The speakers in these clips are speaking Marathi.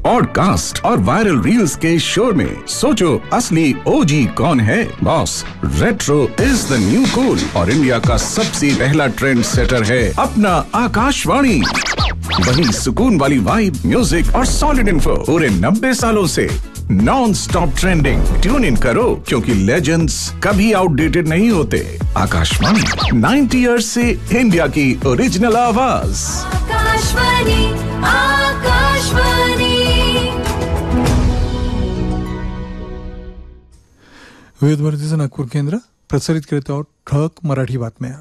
पॉडकास्ट और वायरल रील्स के शोर में सोचो असली ओजी कौन है। Boss, retro is the new cool और इंडिया का सबसे पहला ट्रेंड सेटर है अपना आकाशवाणी। वही सुकून वाली वाइब, म्यूजिक और सॉलिड इन्फो पूरे 90 सालों से non stop trending. Tune in करो क्योंकि लेजेंड्स कभी आउटडेटेड नहीं होते। आकाशवाणी 90 इयर्स से इंडिया की ओरिजिनल आवाज। आकाशवाणी, आकाशवाणी। विविध भारतीचं नागपूर केंद्र प्रसारित करीत आहोत ठळक मराठी बातम्या।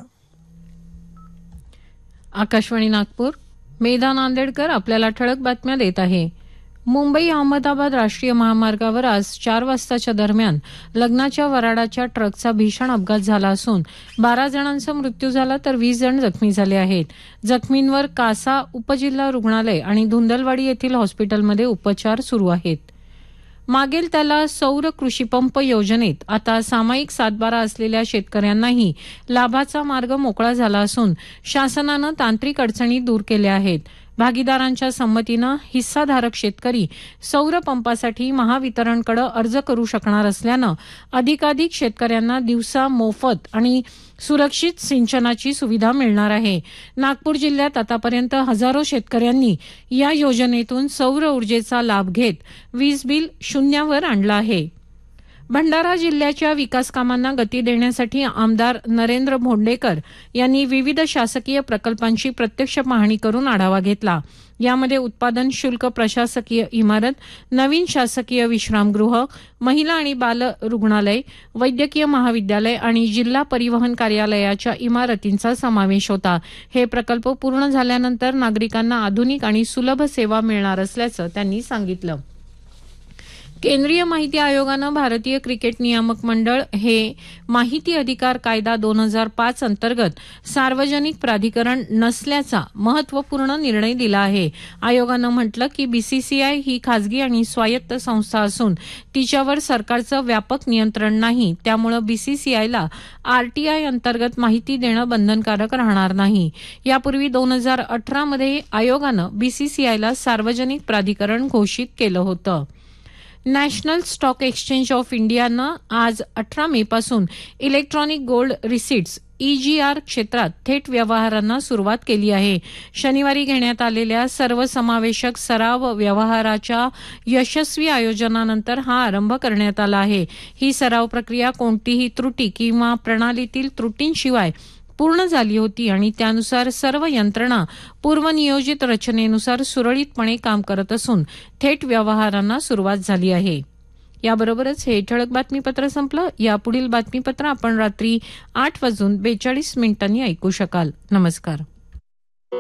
आकाशवाणी नागपूर, मेधा नांदेडकर आपल्याला ठळक बातम्या देत आहे। मुंबई अहमदाबाद राष्ट्रीय महामार्गावर आज 4 वाजताच्या दरम्यान लग्नाच्या वराडाच्या ट्रकचा भीषण अपघात झाला असून 12 जणांचा मृत्यू झाला तर 20 जण जखमी झाले आहेत। जखमींवर कासा उपजिल्हा रुग्णालय आणि धुंदलवाडी येथील हॉस्पिटलमध्ये उपचार सुरू आहेत। मागेल त्याला सौर कृषीपंप योजनेत आता सामायिक सातबारा असलेल्या शेतकऱ्यांनाही लाभाचा मार्ग मोकळा झाला असून शासनानं तांत्रिक अडचणी दूर केल्या आहेत। भागीदारांच्या संमतीनं हिस्साधारक शेतकरी सौर पंपासाठी महावितरणकडे अर्ज करू शकणार असल्यानं अधिकाधिक शेतकऱ्यांना दिवसा मोफत आणि सुरक्षित सिंचनाची सुविधा मिळणार आहे। नागपूर जिल्ह्यात आतापर्यंत हजारो शेतकऱ्यांनी या योजनेतून सौर ऊर्जेचा लाभ घेत वीज बिल शून्यावर आणलं आहे। भंडारा जिल्ह्याच्या विकास कामांना गती देण्यासाठी आमदार नरेंद्र भोंडेकर यांनी विविध शासकीय प्रकल्पांची प्रत्यक्ष पाहणी करून आढावा घेतला। यामध्ये उत्पादन शुल्क प्रशासकीय इमारत, नवीन शासकीय विश्रामगृह, महिला आणि बाल रुग्णालय, वैद्यकीय महाविद्यालय आणि जिल्हा परिवहन कार्यालयाच्या इमारतींचा समावेश होता। हे प्रकल्प पूर्ण झाल्यानंतर नागरिकांना आधुनिक आणि सुलभ सेवा मिळणार असल्याचं त्यांनी सांगितलं। केंद्रीय माहिती आयोगानं भारतीय क्रिकेट नियामक मंडळ हे माहिती अधिकार कायदा 2005 अंतर्गत सार्वजनिक प्राधिकरण नसल्याचा महत्वपूर्ण निर्णय दिला आहे। आयोगानं म्हटलं की बीसीसीआय ही खासगी आणि स्वायत्त संस्था असून तिच्यावर सरकारचं व्यापक नियंत्रण नाही, त्यामुळे बीसीसीआयला आरटीआय अंतर्गत माहिती देणं बंधनकारक राहणार नाही। यापूर्वी 2018 मध्ये आयोगानं बीसीसीआयला सार्वजनिक प्राधिकरण घोषित केलं होतं। नॅशनल स्टॉक एक्सचेंज ऑफ इंडियानं आज 18 मे पासून इलेक्ट्रॉनिक गोल्ड रिसीट्स EGR क्षेत्रात थेट व्यवहारांना सुरुवात केली आहे। शनिवारी घेण्यात आलेल्या सर्वसमावेशक सराव व्यवहाराच्या यशस्वी आयोजनानंतर हा आरंभ करण्यात आला आहे। ही सराव प्रक्रिया कोणतीही त्रुटी किंवा प्रणालीतील त्रुटींशिवाय पूर्ण झाली होती आणि त्यानुसार सर्व यंत्रणा पूर्वनियोजित रचनेनुसार सुरळीतपणे काम करत असून थेट व्यवहारांना सुरुवात झाली आहे। याबरोबरच हे ठळक बातमीपत्र संपलं। यापुढील बातमीपत्र आपण रात्री 8:42 ऐकू शकाल। नमस्कार।